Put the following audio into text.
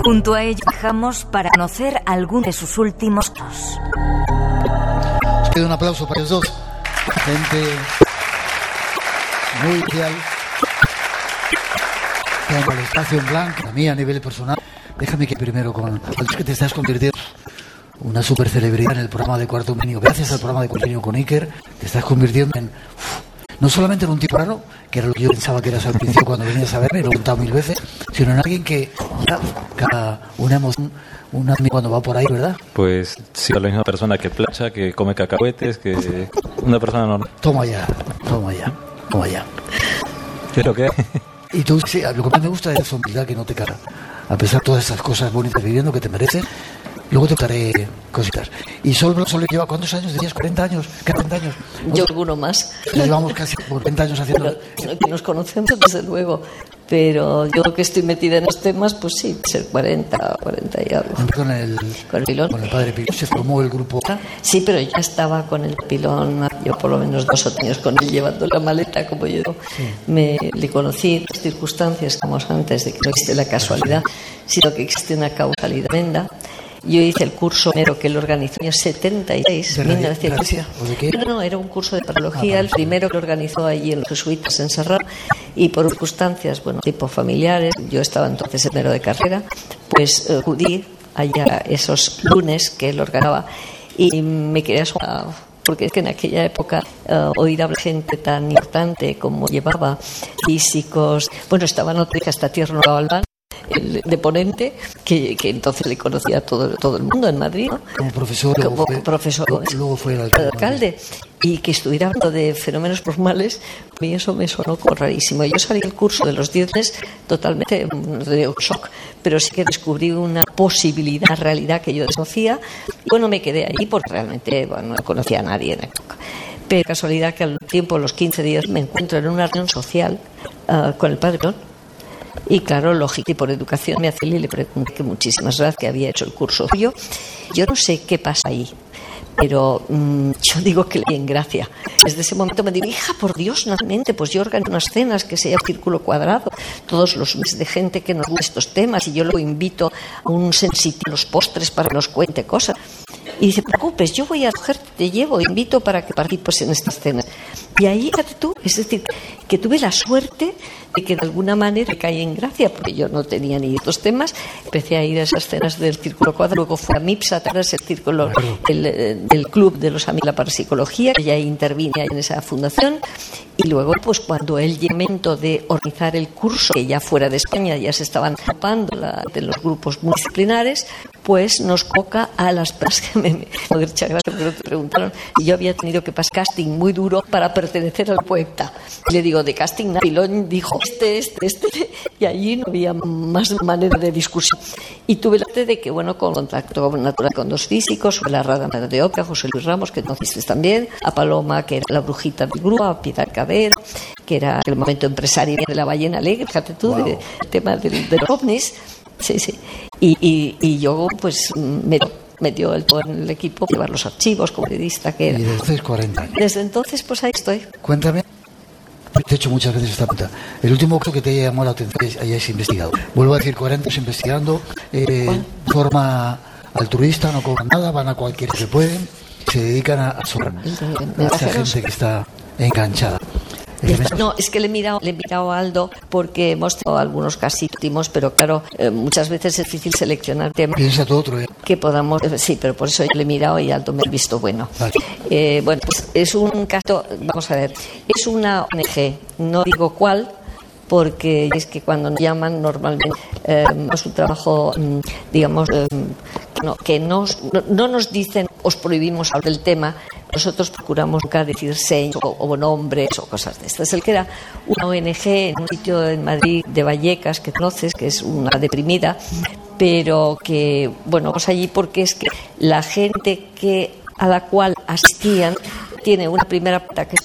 Junto a ellos viajamos para conocer algunos de sus últimos pasos. Os pido un aplauso para los dos. Gente muy real. Tengo el espacio en blanco. A mí, a nivel personal, déjame que primero con que te estás convirtiendo una super celebridad en el programa de Cuarto Milenio. Gracias al programa de Cuarto Milenio con Iker, te estás convirtiendo en no solamente en un tipo raro, que era lo que yo pensaba que eras al principio cuando venías a verme, lo he contado 1000 veces, sino en alguien que cada una emoción, cuando va por ahí, ¿verdad? Pues sí, la misma persona que plancha, que come cacahuetes, que una persona normal. Toma ya. ¿Qué es lo que hay? Y tú, sí, lo que más me gusta es esa humildad que no te cara, a pesar de todas esas cosas bonitas viviendo que te merecen. Luego te daré cositas. Y solo lleva, ¿cuántos años? ¿Decías 40 años? ¿Qué 40 años? Yo alguno más. Ya llevamos casi 40 años haciendo... Que nos conocemos, desde luego. Pero yo que estoy metida en los temas, pues sí, ser 40 y algo. Con el Pilón. Con el padre Pilón se formó el grupo. Sí, pero ya estaba con el Pilón, yo por lo menos 2 o 3 años con él llevando la maleta, como yo. Sí. Le conocí en las circunstancias, como antes, de que no existe la casualidad, sino que existe una causalidad tremenda. Yo hice el curso primero que él organizó en el 76, ¿De 1900. ¿O de qué? No, era un curso de paralogía, el primero que organizó allí en los jesuitas en Serrat, y por circunstancias, tipo familiares, yo estaba entonces en enero de carrera, pues acudí allá esos lunes que él organizaba y me quedé asombrada, porque es que en aquella época oír hablar de gente tan importante como llevaba físicos, estaban hasta Tierno Galván, el de ponente, que entonces le conocía a todo el mundo en Madrid, ¿no? Como profesor, luego fue el alcalde, y que estuviera hablando de fenómenos normales. A mí eso me sonó como rarísimo. Yo salí del curso de los 10 meses totalmente de shock, pero sí que descubrí una posibilidad, una realidad que yo desconocía, y me quedé ahí porque realmente no conocía a nadie en la época. Pero casualidad que al tiempo, los 15 días, me encuentro en una reunión social con el padre Pilón. Y claro, lógico, y por educación me acerqué y le pregunté que muchísimas gracias, que había hecho el curso suyo. Yo no sé qué pasa ahí, pero yo digo que le di en gracia. Desde ese momento me digo, hija, por Dios, naturalmente, pues yo organizo unas cenas que se llama Círculo Cuadrado, todos los meses de gente que nos gusta estos temas, y yo luego invito a un sensitivo los postres para que nos cuente cosas. Y dice, no te preocupes, yo voy a cogerte, te llevo, invito para que participes en estas cenas. Y ahí, fíjate tú, es decir, que tuve la suerte de que de alguna manera caí en gracia, porque yo no tenía ni estos temas. Empecé a ir a esas cenas del Círculo Cuadrado, luego fui a MIPSA, tras el círculo del Club de los Amigos de la Parapsicología, que ya intervine en esa fundación. Y luego, pues cuando el momento de organizar el curso, que ya fuera de España ya se estaban ocupando de los grupos multidisciplinares, pues nos coca a las personas que me mucha gracia, porque te preguntaron, y yo había tenido que pasar casting muy duro para pertenecer al Poeta. Y le digo, de casting, Pilón dijo, este, y allí no había más manera de discusión. Y tuve la suerte de que, con contacto natural con 2 físicos, la Rada de Ópera, José Luis Ramos, que conociste también, a Paloma, que era la brujita del grupo, a Piedad Cabero, que era el momento empresario de la Ballena Alegre, fíjate tú, wow. El tema de los ovnis. Sí. Y yo, pues, me dio todo en el equipo, llevar los archivos como periodista que era. Y desde entonces 40 años. Desde entonces, pues ahí estoy. Cuéntame. Te he hecho muchas veces esta pregunta. El último caso que te haya llamado la atención que hayáis investigado. Vuelvo a decir, 40 años investigando, de forma altruista, no cobran nada, van a cualquier que pueden, se dedican a esa gente que está enganchada. No, es que le he mirado a Aldo porque hemos tenido algunos casitos, pero claro, muchas veces es difícil seleccionar temas. Piensa todo otro, que podamos, sí, pero por eso yo le he mirado y Aldo me ha visto bueno. Vale. Pues es un caso, vamos a ver, es una ONG, no digo cuál, porque es que cuando nos llaman normalmente es un trabajo, digamos, que no nos dicen, os prohibimos hablar del tema. Nosotros procuramos nunca decir señas o nombres o cosas de estas. El que era una ONG en un sitio en Madrid de Vallecas, que conoces, que es una deprimida, pero que, vamos allí porque es que la gente a la cual asistían tiene una primera pata que es